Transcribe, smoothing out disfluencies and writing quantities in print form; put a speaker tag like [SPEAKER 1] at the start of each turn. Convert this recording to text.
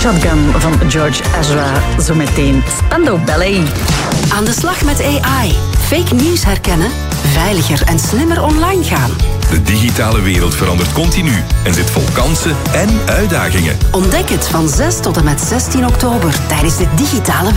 [SPEAKER 1] Shotgun van George Ezra. Zometeen Spandau Ballet.
[SPEAKER 2] Aan de slag met AI. Fake nieuws herkennen, veiliger en slimmer online gaan.
[SPEAKER 3] De digitale wereld verandert continu en zit vol kansen en uitdagingen.
[SPEAKER 2] Ontdek het van 6 tot en met 16 oktober tijdens de digitale